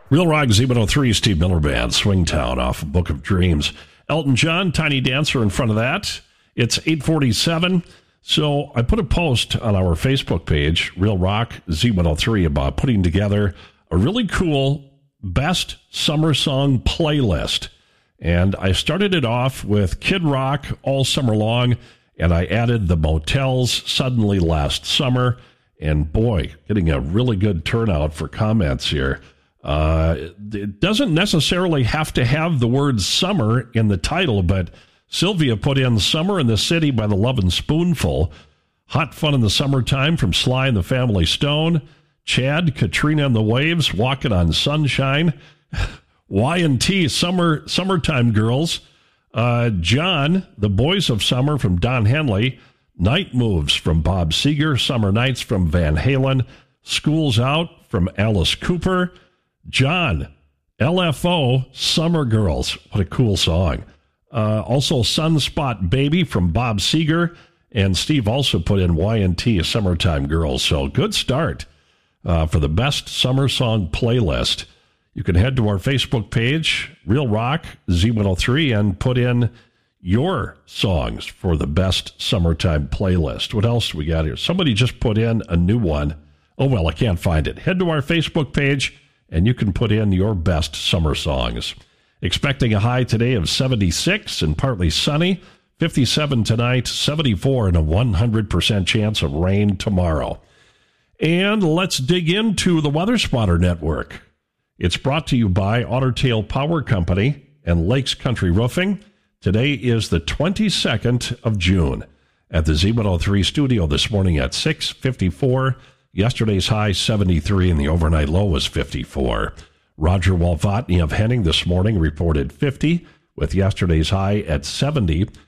Real Rock Z103, Steve Miller Band, Swingtown off of Book of Dreams. Elton John, Tiny Dancer in front of that. It's 8:47. So I put a post on our Facebook page, Real Rock Z103, about putting together a really cool best summer song playlist. And I started it off with Kid Rock All Summer Long, and I added the Motels Suddenly Last Summer. And boy, getting a really good turnout for comments here. It doesn't necessarily have to have the word summer in the title, but Sylvia put in Summer in the City by the Lovin' Spoonful, Hot Fun in the Summertime from Sly and the Family Stone, Chad, Katrina and the Waves, Walking on Sunshine, Y&T, Summertime Girls, John, The Boys of Summer from Don Henley, Night Moves from Bob Seger, Summer Nights from Van Halen, School's Out from Alice Cooper, John, LFO, Summer Girls. What a cool song. Also, Sunspot Baby from Bob Seger. And Steve also put in Y&T, Summertime Girls. So good start for the best summer song playlist. You can head to our Facebook page, Real Rock Z103, and put in your songs for the best summertime playlist. What else we got here? Somebody just put in a new one. Oh, well, I can't find it. Head to our Facebook page, and you can put in your best summer songs. Expecting a high today of 76 and partly sunny, 57 tonight, 74 and a 100% chance of rain tomorrow. And let's dig into the Weather Spotter Network. It's brought to you by Otter Tail Power Company and Lakes Country Roofing. Today is the 22nd of June. At the Z103 studio this morning at 6:54. Yesterday's high 73 and the overnight low was 54. Roger Walvatny of Henning this morning reported 50 with yesterday's high at 70.